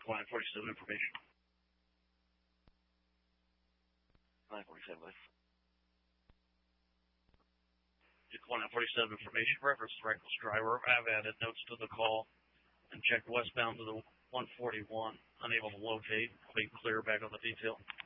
Decline 47 information. 947 life. Decline 47 information. Reference to reckless driver. I've added notes to the call and checked westbound to the 141. Unable to locate. Clear back on the detail.